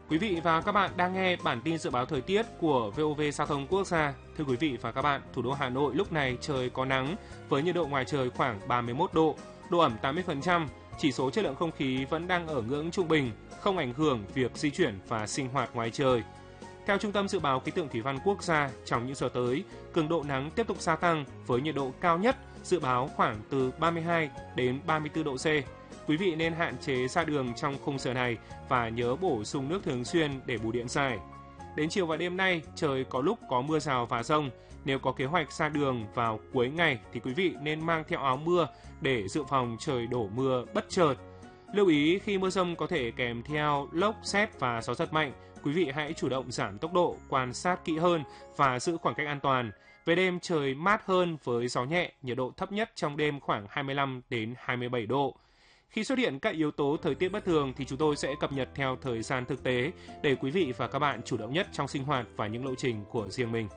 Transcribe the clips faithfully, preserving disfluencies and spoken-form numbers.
Quý vị và các bạn đang nghe bản tin dự báo thời tiết của vê o vê Giao thông Quốc gia. Thưa quý vị và các bạn, thủ đô Hà Nội lúc này trời có nắng với nhiệt độ ngoài trời khoảng ba mươi mốt độ, độ ẩm tám mươi phần trăm, chỉ số chất lượng không khí vẫn đang ở ngưỡng trung bình, không ảnh hưởng việc di chuyển và sinh hoạt ngoài trời. Theo Trung tâm Dự báo Khí tượng Thủy văn Quốc gia, trong những giờ tới, cường độ nắng tiếp tục gia tăng với nhiệt độ cao nhất dự báo khoảng từ ba mươi hai đến ba mươi tư độ C. Quý vị nên hạn chế ra đường trong khung giờ này và nhớ bổ sung nước thường xuyên để bù điện giải. Đến chiều và đêm nay, trời có lúc có mưa rào và dông. Nếu có kế hoạch ra đường vào cuối ngày thì quý vị nên mang theo áo mưa để dự phòng trời đổ mưa bất chợt. Lưu ý khi mưa dông có thể kèm theo lốc, sét và gió giật mạnh, quý vị hãy chủ động giảm tốc độ, quan sát kỹ hơn và giữ khoảng cách an toàn. Về đêm trời mát hơn với gió nhẹ, nhiệt độ thấp nhất trong đêm khoảng hai mươi lăm đến hai mươi bảy độ. Khi xuất hiện các yếu tố thời tiết bất thường thì chúng tôi sẽ cập nhật theo thời gian thực tế để quý vị và các bạn chủ động nhất trong sinh hoạt và những lộ trình của riêng mình.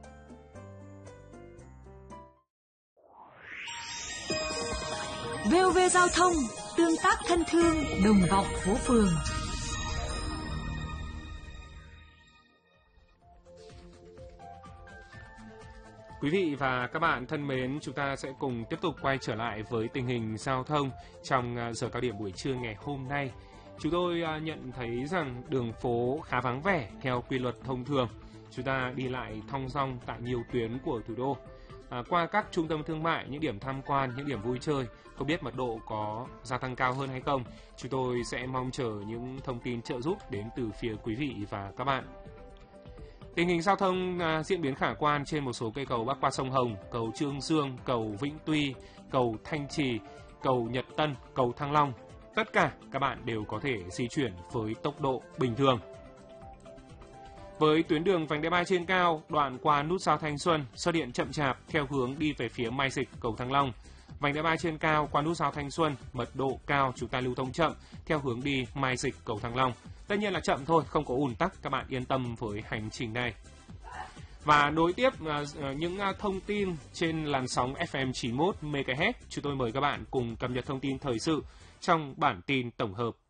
vê o vê Giao thông, tương tác thân thương, đồng vọng phố phường. Quý vị và các bạn thân mến, chúng ta sẽ cùng tiếp tục quay trở lại với tình hình giao thông trong giờ cao điểm buổi trưa ngày hôm nay. Chúng tôi nhận thấy rằng đường phố khá vắng vẻ theo quy luật thông thường. Chúng ta đi lại thong dong tại nhiều tuyến của thủ đô. À, qua các trung tâm thương mại, những điểm tham quan, những điểm vui chơi, không biết mật độ có gia tăng cao hơn hay không. Chúng tôi sẽ mong chờ những thông tin trợ giúp đến từ phía quý vị và các bạn. Tình hình giao thông à, diễn biến khả quan trên một số cây cầu bắc qua sông Hồng, cầu Trương Dương, cầu Vĩnh Tuy, cầu Thanh Trì, cầu Nhật Tân, cầu Thăng Long. Tất cả các bạn đều có thể di chuyển với tốc độ bình thường. Với tuyến đường vành đai ba trên cao, đoạn qua nút giao Thanh Xuân xuất hiện chậm chạp theo hướng đi về phía Mai Dịch, cầu Thăng Long. Vành đai ba trên cao qua nút giao Thanh Xuân, mật độ cao, chúng ta lưu thông chậm theo hướng đi Mai Dịch, cầu Thăng Long. Tất nhiên là chậm thôi, không có ùn tắc, các bạn yên tâm với hành trình này. Và nối tiếp uh, những uh, thông tin trên làn sóng ép em chín mươi mốt mê ga héc, chúng tôi mời các bạn cùng cập nhật thông tin thời sự trong bản tin tổng hợp